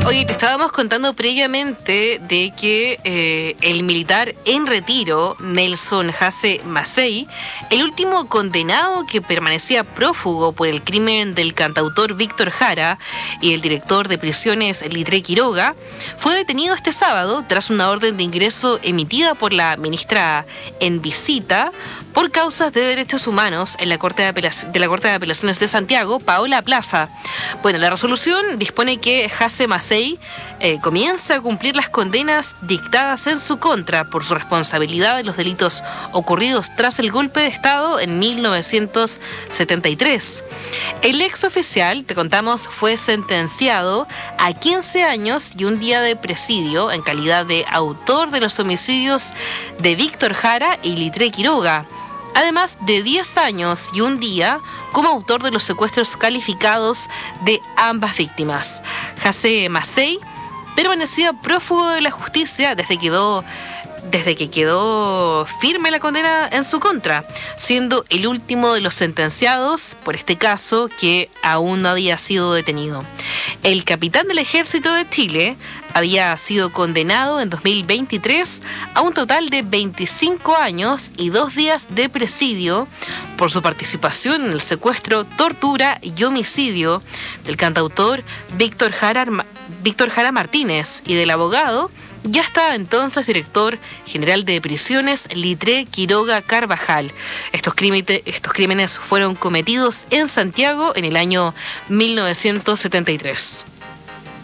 Oye, te estábamos contando previamente de que el militar en retiro, Nelson Jase Macei, el último condenado que permanecía prófugo por el crimen del cantautor Víctor Jara y el director de prisiones Litre Quiroga, fue detenido este sábado tras una orden de ingreso emitida por la ministra en visita por causas de derechos humanos en la Corte de Apelaciones de Santiago, Paola Plaza. Bueno, la resolución dispone que Jase Macei comienza a cumplir las condenas dictadas en su contra por su responsabilidad en los delitos ocurridos tras el golpe de Estado en 1973. El ex oficial, te contamos, fue sentenciado a 15 años y un día de presidio en calidad de autor de los homicidios de Víctor Jara y Litre Quiroga, además de 10 años y un día como autor de los secuestros calificados de ambas víctimas. Jase Macei permanecía prófugo de la justicia desde que quedó firme la condena en su contra, siendo el último de los sentenciados por este caso que aún no había sido detenido. El capitán del Ejército de Chile había sido condenado en 2023 a un total de 25 años y 2 días de presidio por su participación en el secuestro, tortura y homicidio del cantautor Víctor Jara Martínez y del abogado, ya estaba entonces director general de prisiones Litre Quiroga Carvajal. Estos crímenes fueron cometidos en Santiago en el año 1973.